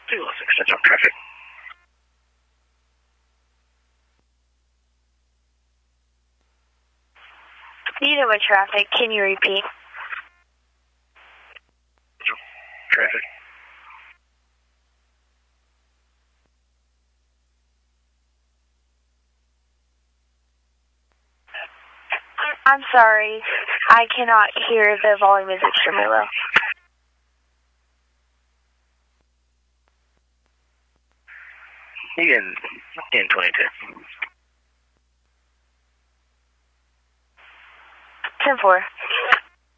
206, that's on traffic. You know what traffic, can you repeat? Traffic. I'm sorry, I cannot hear, the volume is extremely low. You in 22. 10-4.